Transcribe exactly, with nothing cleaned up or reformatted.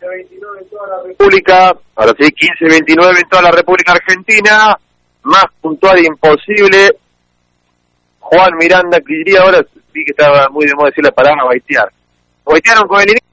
veintinueve en toda la República, ahora sí, quince veintinueve en toda la República Argentina, más puntual e imposible. Juan Miranda, que diría ahora, sí que estaba muy de moda decir la palabra baitear. Baitearon con el inicio.